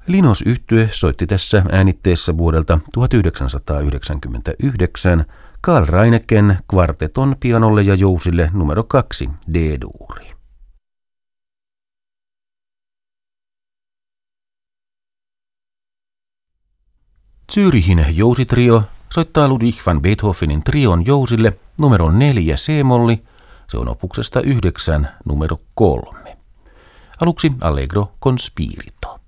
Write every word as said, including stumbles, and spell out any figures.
Linus-yhtye soitti tässä äänitteessä vuodelta tuhatyhdeksänsataayhdeksänkymmentäyhdeksän Carl Reineken kvarteton pianolle ja jousille numero kaksi D-duuri. Zürichin jousitrio soittaa Ludwig van Beethovenin trion jousille numero neljä C-molli, se on opuksesta yhdeksän numero kolme. Aluksi Allegro con spirito.